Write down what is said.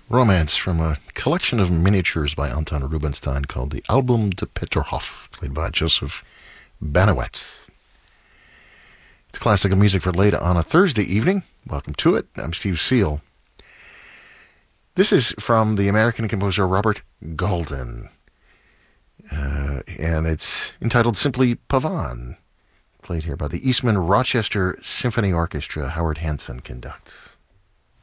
Romance from a collection of miniatures by Anton Rubinstein called the Album de Peterhof, played by Joseph Banowet. It's classical music for late on a Thursday evening. Welcome to it. I'm Steve Seal. This is from the American composer Robert Golden, and it's entitled simply Pavan, played here by the Eastman Rochester Symphony Orchestra. Howard Hanson conducts.